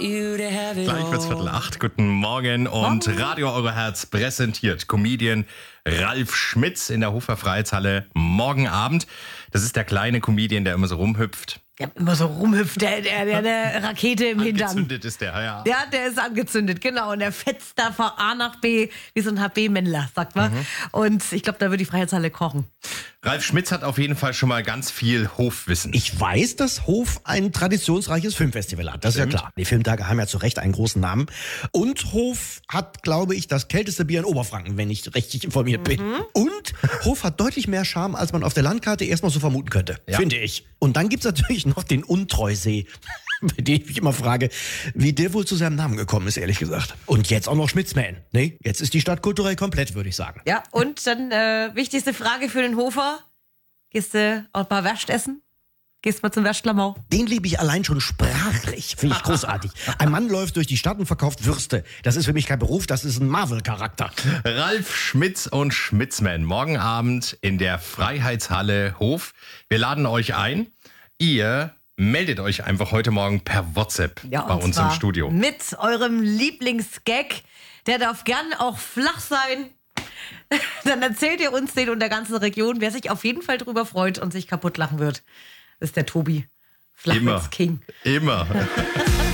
Gleich wird's 7:45. Guten Morgen. Und Radio Euro Herz präsentiert Comedian Ralf Schmitz in der Hofer Freiheitshalle morgen Abend. Das ist der kleine Comedian, der immer so rumhüpft. Der immer so rumhüpft, der eine Rakete im Hintern. Angezündet ist der, ja. Ja, der ist angezündet, genau. Und der fetzt da von A nach B, wie so ein HB-Männler, sagt man. Und ich glaube, da wird die Freiheitshalle kochen. Ralf Schmitz hat auf jeden Fall schon mal ganz viel Hofwissen. Ich weiß, dass Hof ein traditionsreiches Filmfestival hat. Das ist ja klar. Die Filmtage haben ja zu Recht einen großen Namen. Und Hof hat, glaube ich, das kälteste Bier in Oberfranken, wenn ich richtig informiert bin. Und Hof hat deutlich mehr Charme, als man auf der Landkarte erstmal so vermuten könnte, finde ich. Und dann gibt's natürlich noch den Untreusee, bei dem ich mich immer frage, wie der wohl zu seinem Namen gekommen ist, ehrlich gesagt. Und jetzt auch noch Schmitzman. Nee, jetzt ist die Stadt kulturell komplett, würde ich sagen. Ja, und dann wichtigste Frage für den Hofer. Gehst du auch mal Wurst essen? Gehst mal zum Wurstlermau? Den liebe ich allein schon sprachlich. Finde ich großartig. Ein Mann läuft durch die Stadt und verkauft Würste. Das ist für mich kein Beruf, das ist ein Marvel-Charakter. Ralf Schmitz und Schmitzman morgen Abend in der Freiheitshalle Hof. Wir laden euch ein. Ihr meldet euch einfach heute Morgen per WhatsApp bei uns im Studio. Mit eurem Lieblingsgag. Der darf gern auch flach sein. Dann erzählt ihr uns den und der ganzen Region, wer sich auf jeden Fall drüber freut und sich kaputt lachen wird. Das ist der Tobi. Flachwitz King. Immer.